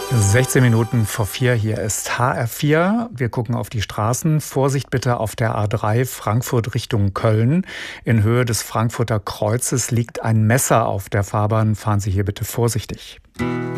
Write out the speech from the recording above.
16 Minuten vor 4, hier ist HR4. Wir gucken auf die Straßen. Vorsicht bitte auf der A3 Frankfurt Richtung Köln. In Höhe des Frankfurter Kreuzes liegt ein Messer auf der Fahrbahn. Fahren Sie hier bitte vorsichtig.